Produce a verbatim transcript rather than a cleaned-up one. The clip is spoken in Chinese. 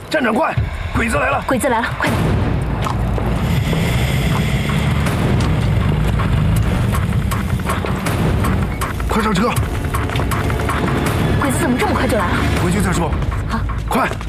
站长快，鬼子来了！ 鬼子来了，快点！ 快上车！ 鬼子怎么这么快就来了？ 回去再说。 好， 快！